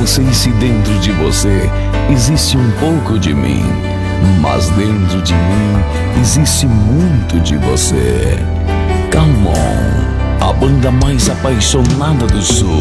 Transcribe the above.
Não sei se dentro de você existe um pouco de mim, mas dentro de mim existe muito de você. Come On, a banda mais apaixonada do Sul.